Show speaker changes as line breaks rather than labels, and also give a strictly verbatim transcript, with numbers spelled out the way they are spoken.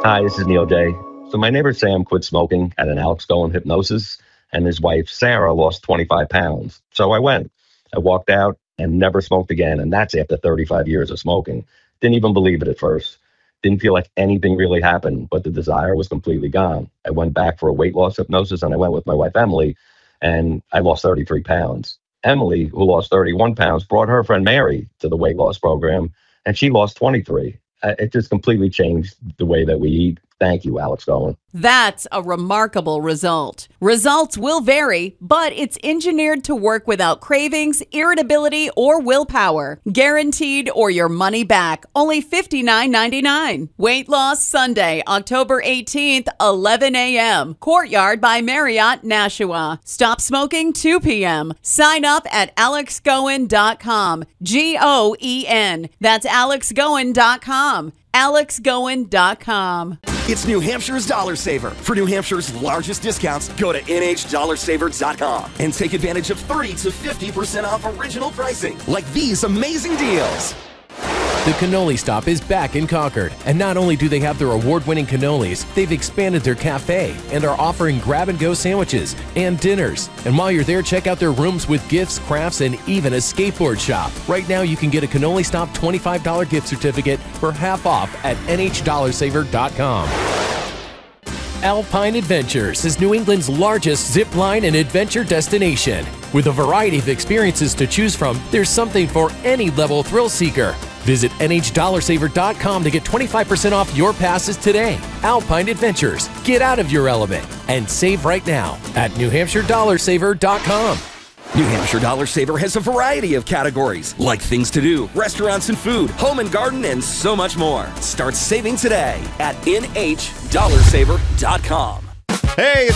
Hi, this is Neil Day. So my neighbor Sam quit smoking at an Alex Goen hypnosis, and his wife Sarah lost twenty-five pounds. So I went. I walked out and never smoked again, and that's after thirty-five years of smoking. Didn't even believe it at first. Didn't feel like anything really happened, but the desire was completely gone. I went back for a weight loss hypnosis, and I went with my wife Emily, and I lost thirty-three pounds. Emily, who lost thirty-one pounds, brought her friend Mary to the weight loss program, and she lost twenty-three. Uh, It just completely changed the way that we eat. Thank you, Alex Goen.
That's a remarkable result. Results will vary, but it's engineered to work without cravings, irritability, or willpower. Guaranteed or your money back. Only fifty-nine ninety-nine. Weight Loss Sunday, October eighteenth, eleven a.m. Courtyard by Marriott, Nashua. Stop smoking two p.m. Sign up at alex goen dot com. G O E N. That's alex goen dot com. alex goen dot com.
It's New Hampshire's Dollar Saver. For New Hampshire's largest discounts, go to N H dollar saver dot com and take advantage of thirty to fifty percent off original pricing, like these amazing deals.
The Cannoli Stop is back in Concord, and not only do they have their award-winning cannolis, they've expanded their cafe and are offering grab-and-go sandwiches and dinners. And while you're there, check out their rooms with gifts, crafts, and even a skateboard shop. Right now, you can get a Cannoli Stop twenty-five dollars gift certificate for half off at N H dollar saver dot com. Alpine Adventures is New England's largest zip line and adventure destination. With a variety of experiences to choose from, there's something for any level thrill seeker. Visit N H dollar saver dot com to get twenty-five percent off your passes today. Alpine Adventures. Get out of your element and save right now at New Hampshire dollar saver dot com.
New Hampshire Dollar Saver has a variety of categories, like things to do, restaurants and food, home and garden, and so much more. Start saving today at N H dollar saver dot com.
Hey,